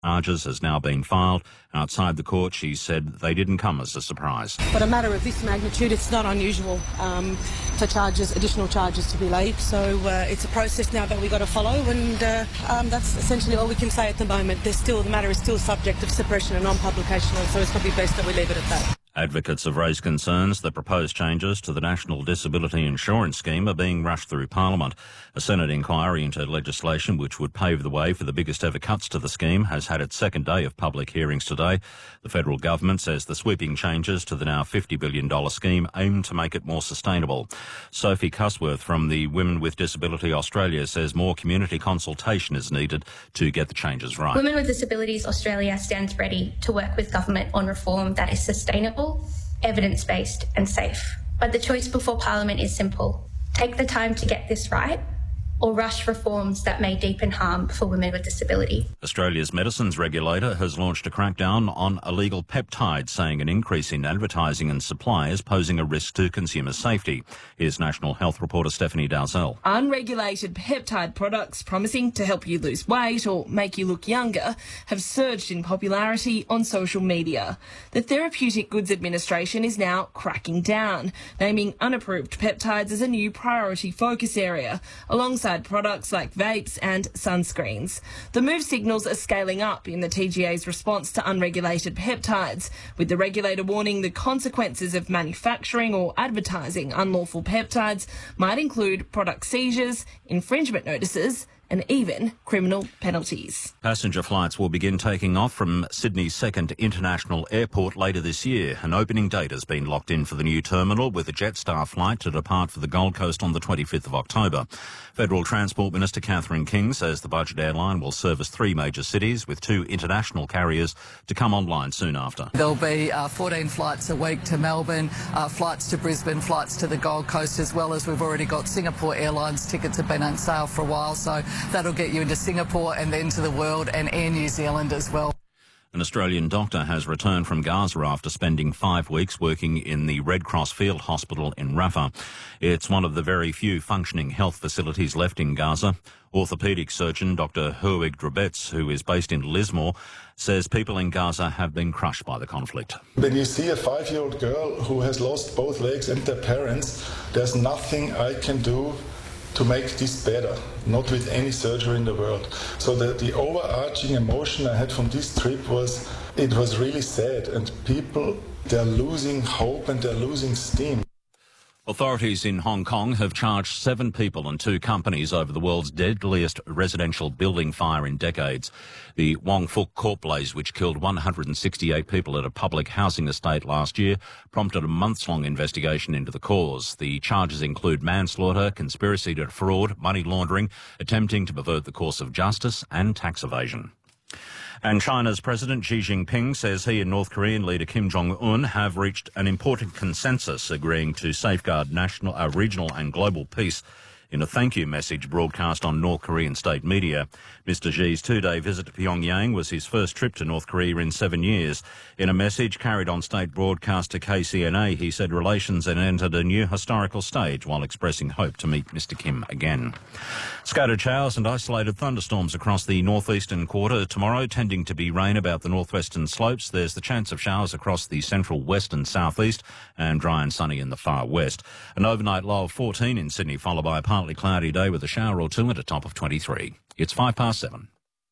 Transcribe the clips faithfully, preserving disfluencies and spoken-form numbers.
Charges has now been filed. Outside the court, she said they didn't come as a surprise. But a matter of this magnitude, it's not unusual um, for charges, additional charges to be laid. So uh, it's a process now that we've got to follow, and uh, um, that's essentially all we can say at the moment. There's still, the matter is still subject of suppression and non-publication, so it's probably best that we leave it at that. Advocates have raised concerns that proposed changes to the National Disability Insurance Scheme are being rushed through Parliament. A Senate inquiry into legislation which would pave the way for the biggest ever cuts to the scheme has had its second day of public hearings today. The federal government says the sweeping changes to the now fifty billion dollars scheme aim to make it more sustainable. Sophie Cusworth from the Women with Disability Australia says more community consultation is needed to get the changes right. Women with Disabilities Australia stands ready to work with government on reform that is sustainable, evidence-based and safe. But the choice before Parliament is simple. Take the time to get this right, or rush reforms that may deepen harm for women with disability. Australia's medicines regulator has launched a crackdown on illegal peptides, saying an increase in advertising and supply is posing a risk to consumer safety. Here's National Health reporter Stephanie Dalzell. Unregulated peptide products promising to help you lose weight or make you look younger have surged in popularity on social media. The Therapeutic Goods Administration is now cracking down, naming unapproved peptides as a new priority focus area, alongside products like vapes and sunscreens. The move signals a scaling up in the T G A's response to unregulated peptides, with the regulator warning the consequences of manufacturing or advertising unlawful peptides might include product seizures, infringement notices, and even criminal penalties. Passenger flights will begin taking off from Sydney's second international airport later this year. An opening date has been locked in for the new terminal, with a Jetstar flight to depart for the Gold Coast on the twenty-fifth of October. Federal Transport Minister Catherine King says the budget airline will service three major cities, with two international carriers to come online soon after. There'll be uh, fourteen flights a week to Melbourne, uh, flights to Brisbane, flights to the Gold Coast, as well as we've already got Singapore Airlines tickets have been on sale for a while, so that'll get you into Singapore and then to the world, and Air New Zealand as well. An Australian doctor has returned from Gaza after spending five weeks working in the Red Cross Field Hospital in Rafah. It's one of the very few functioning health facilities left in Gaza. Orthopaedic surgeon Doctor Herwig Drabetz, who is based in Lismore, says people in Gaza have been crushed by the conflict. When you see a five-year-old girl who has lost both legs and their parents, there's nothing I can do to make this better, not with any surgery in the world. So the, the overarching emotion I had from this trip was, it was really sad, and people, they're losing hope and they're losing steam. Authorities in Hong Kong have charged seven people and two companies over the world's deadliest residential building fire in decades. The Wong Fuk court blaze, which killed one hundred sixty-eight people at a public housing estate last year, prompted a months-long investigation into the cause. The charges include manslaughter, conspiracy to defraud, money laundering, attempting to pervert the course of justice, and tax evasion. And China's President Xi Jinping says he and North Korean leader Kim Jong-un have reached an important consensus, agreeing to safeguard national, uh, regional and global peace in a thank you message broadcast on North Korean state media. Mister Xi's two-day visit to Pyongyang was his first trip to North Korea in seven years. In a message carried on state broadcast to K C N A, he said relations had entered a new historical stage while expressing hope to meet Mister Kim again. Scattered showers and isolated thunderstorms across the northeastern quarter tomorrow, tending to be rain about the northwestern slopes. There's the chance of showers across the central west and southeast, and dry and sunny in the far west. An overnight low of fourteen in Sydney, followed by a partly cloudy day with a shower or two and a top of twenty-three. It's five past seven.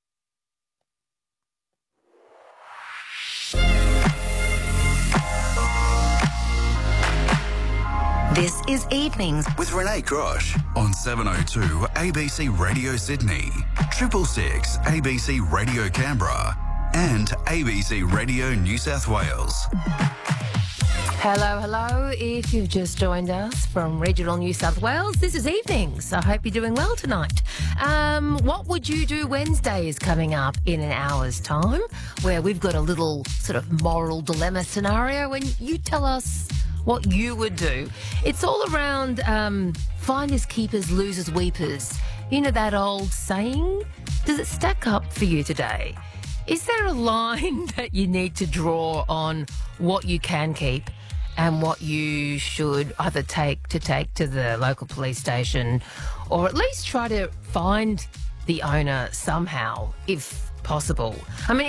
This is Evenings with Renee Grosh on seven oh two A B C Radio Sydney, triple six A B C Radio Canberra, and A B C Radio New South Wales. Hello, hello. If you've just joined us from regional New South Wales, this is Evenings. I hope you're doing well tonight. Um, what would you do Wednesday is coming up in an hour's time, where we've got a little sort of moral dilemma scenario, and you tell us what you would do. It's all around um, finders keepers, losers weepers. You know that old saying? Does it stack up for you today? Is there a line that you need to draw on what you can keep and what you should either take to take to the local police station, or at least try to find the owner somehow, if possible. I mean,